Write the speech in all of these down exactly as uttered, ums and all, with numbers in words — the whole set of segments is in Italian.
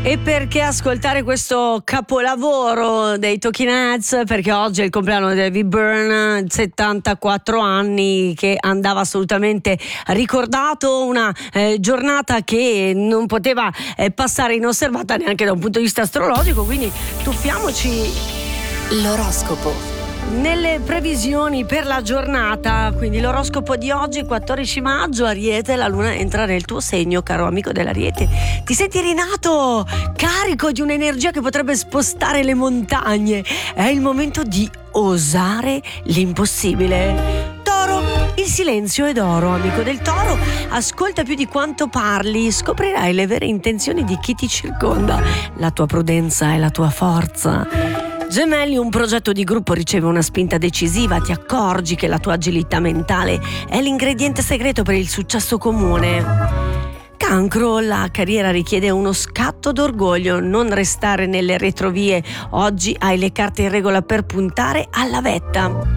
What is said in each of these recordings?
E perché ascoltare questo capolavoro dei Talking Heads? Perché oggi è il compleanno di David Byrne, settantaquattro anni, che andava assolutamente ricordato, una eh, giornata che non poteva eh, passare inosservata neanche da un punto di vista astrologico, quindi tuffiamoci l'oroscopo. Nelle previsioni per la giornata. Quindi l'oroscopo di oggi, quattordici maggio, Ariete, la luna entra nel tuo segno, caro amico dell'Ariete. Ti senti rinato, carico di un'energia che potrebbe spostare le montagne. È il momento di osare l'impossibile. Toro, il silenzio è d'oro, amico del Toro. Ascolta più di quanto parli, scoprirai le vere intenzioni di chi ti circonda. La tua prudenza è la tua forza. Gemelli, un progetto di gruppo riceve una spinta decisiva, ti accorgi che la tua agilità mentale è l'ingrediente segreto per il successo comune. Cancro, la carriera richiede uno scatto d'orgoglio, non restare nelle retrovie, oggi hai le carte in regola per puntare alla vetta.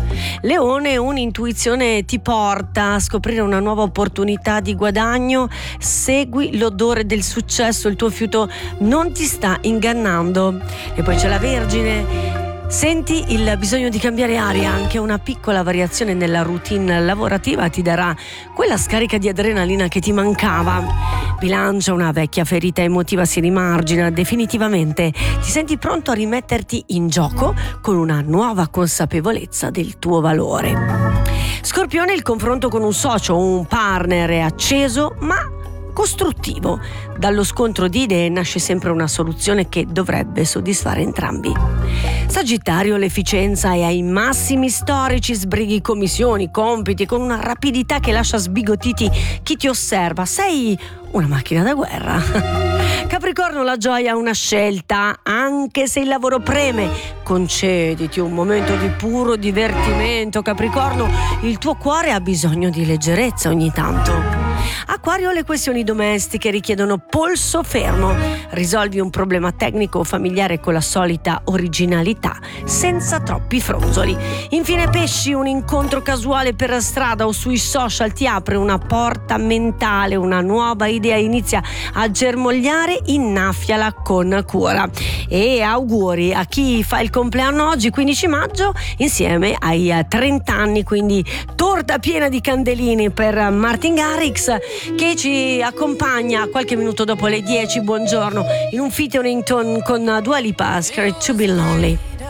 Leone, un'intuizione ti porta a scoprire una nuova opportunità di guadagno, segui l'odore del successo, il tuo fiuto non ti sta ingannando. E poi c'è la Vergine. Senti il bisogno di cambiare aria, anche una piccola variazione nella routine lavorativa ti darà quella scarica di adrenalina che ti mancava. Bilancia, una vecchia ferita emotiva si rimargina definitivamente, ti senti pronto a rimetterti in gioco con una nuova consapevolezza del tuo valore. Scorpione, il confronto con un socio o un partner è acceso ma costruttivo. Dallo scontro di idee nasce sempre una soluzione che dovrebbe soddisfare entrambi. Sagittario, l'efficienza è ai massimi storici, sbrighi commissioni, compiti con una rapidità che lascia sbigottiti chi ti osserva. Sei una macchina da guerra. Capricorno, la gioia è una scelta, anche se il lavoro preme. Concediti un momento di puro divertimento, Capricorno, il tuo cuore ha bisogno di leggerezza ogni tanto. Acquario, le questioni domestiche richiedono polso fermo. Risolvi un problema tecnico o familiare con la solita originalità, senza troppi fronzoli. Infine Pesci, un incontro casuale per strada o sui social ti apre una porta mentale, una nuova idea inizia a germogliare, innaffiala con cura. E auguri a chi fa il compleanno oggi, quindici maggio, insieme ai trenta anni, quindi torta piena di candelini per Martin Garrix, che ci accompagna qualche minuto dopo le dieci. Buongiorno, in un featuring con Dua Lipa, Scared to be Lonely.